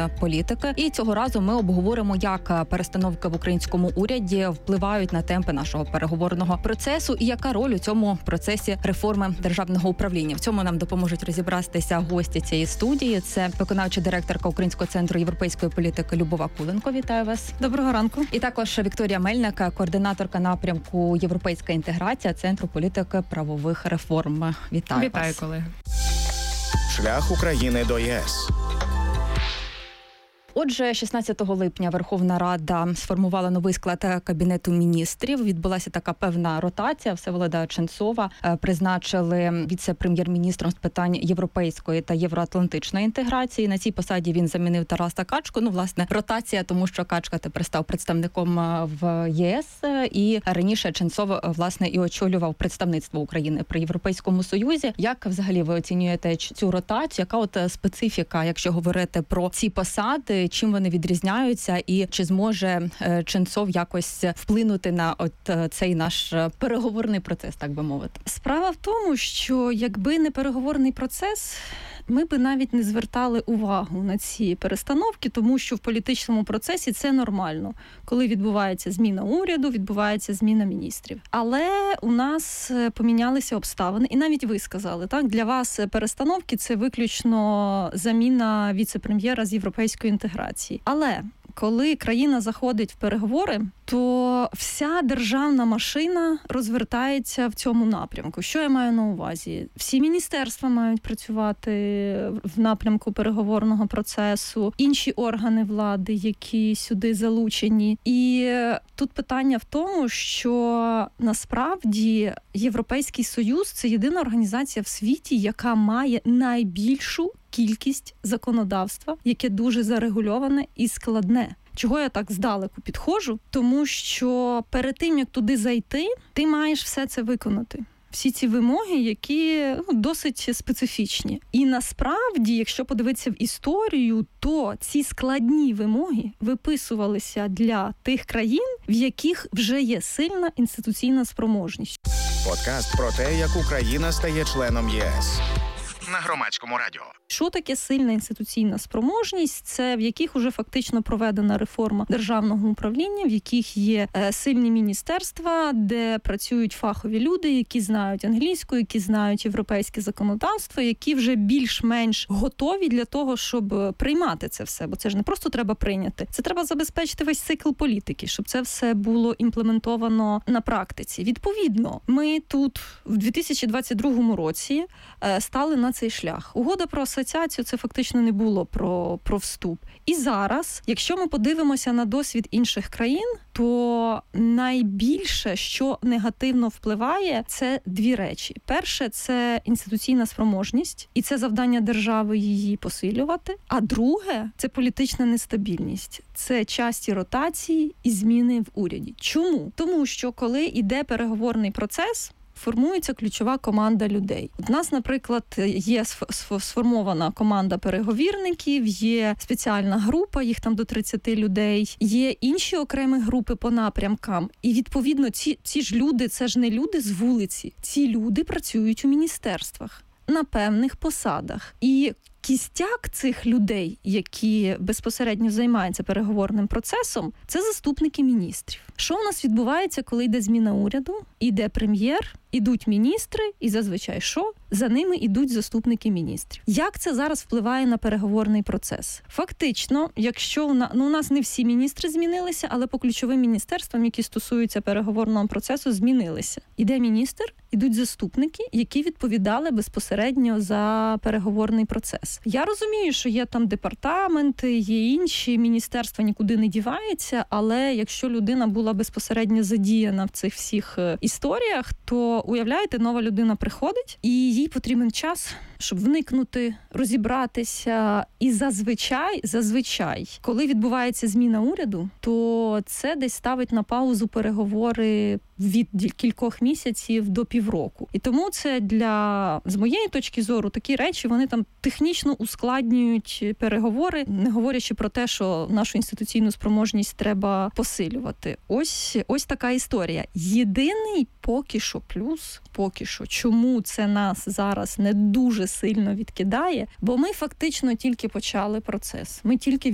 політики. І цього разу ми обговоримо, як перестановки в українському уряді впливають на темпи нашого переговорного процесу і яка роль у цьому процесі реформи державного управління. В цьому нам допоможуть розібратися гості цієї студії. Це виконавча директорка Українського центру європейської політики Любов Акуленко. Вітаю вас. Доброго ранку. І також Вікторія Мельник, координаторка напрямку Європейська інтеграція Центру політики правових реформ. Вітаю вас. Колеги. Шлях України до ЄС. Отже, 16 липня Верховна Рада сформувала новий склад Кабінету міністрів. Відбулася така певна ротація. Всеволода Ченцова призначили віце-прем'єр-міністром з питань європейської та євроатлантичної інтеграції. На цій посаді він замінив Тараса Качку. Власне, ротація, тому що Качка тепер став представником в ЄС. І раніше Ченцов, власне, і очолював представництво України при Європейському Союзі. Як взагалі ви оцінюєте цю ротацію? Яка от специфіка, якщо говорити про ці посади? Чим вони відрізняються і чи зможе Ченцов якось вплинути на от цей наш переговорний процес, так би мовити? Справа в тому, що якби не переговорний процес, ми би навіть не звертали увагу на ці перестановки, тому що в політичному процесі це нормально. Коли відбувається зміна уряду, відбувається зміна міністрів. Але у нас помінялися обставини, і навіть ви сказали, так, для вас перестановки – це виключно заміна віце-прем'єра з європейської інтеграції. Але коли країна заходить в переговори, то вся державна машина розвертається в цьому напрямку. Що я маю на увазі? Всі міністерства мають працювати в напрямку переговорного процесу, інші органи влади, які сюди залучені. І тут питання в тому, що насправді Європейський Союз – це єдина організація в світі, яка має найбільшу кількість законодавства, яке дуже зарегульоване і складне. Чого я так здалеку підходжу? Тому що перед тим, як туди зайти, ти маєш все це виконати. Всі ці вимоги, які досить специфічні. І насправді, якщо подивитися в історію, то ці складні вимоги виписувалися для тих країн, в яких вже є сильна інституційна спроможність. Подкаст про те, як Україна стає членом ЄС. На Громадському радіо. Що таке сильна інституційна спроможність? Це в яких уже фактично проведена реформа державного управління, в яких є сильні міністерства, де працюють фахові люди, які знають англійську, які знають європейське законодавство, які вже більш-менш готові для того, щоб приймати це все. Бо це ж не просто треба прийняти. Це треба забезпечити весь цикл політики, щоб це все було імплементовано на практиці. Відповідно, ми тут в 2022 році стали на цей шлях. Угода про асоціацію – це фактично не було про вступ. І зараз, якщо ми подивимося на досвід інших країн, то найбільше, що негативно впливає, це дві речі. Перше – це інституційна спроможність, і це завдання держави її посилювати. А друге – це політична нестабільність. Це часті ротації і зміни в уряді. Чому? Тому що коли йде переговорний процес, формується ключова команда людей. У нас, наприклад, є сформована команда переговірників, є спеціальна група, їх там до 30 людей, є інші окремі групи по напрямкам. І, відповідно, ці ж люди, це ж не люди з вулиці. Ці люди працюють у міністерствах на певних посадах. І кістяк цих людей, які безпосередньо займаються переговорним процесом, це заступники міністрів. Що у нас відбувається, коли йде зміна уряду, йде прем'єр, ідуть міністри, і зазвичай що? За ними йдуть заступники міністрів. Як це зараз впливає на переговорний процес? Фактично, якщо у нас не всі міністри змінилися, але по ключовим міністерствам, які стосуються переговорного процесу, змінилися. Іде міністр, ідуть заступники, які відповідали безпосередньо за переговорний процес. Я розумію, що є там департаменти, є інші міністерства, нікуди не діваються, але якщо людина була безпосередньо задіяна в цих всіх історіях, то, уявляєте, нова людина приходить, і їй потрібен час, щоб вникнути, розібратися. І зазвичай, коли відбувається зміна уряду, то це десь ставить на паузу переговори від кількох місяців до півроку. І тому це з моєї точки зору, такі речі, вони там технічно ускладнюють переговори, не говорячи про те, що нашу інституційну спроможність треба посилювати. Ось така історія. Єдиний поки що плюс, чому це нас зараз не дуже сильно відкидає, бо ми фактично тільки почали процес. Ми тільки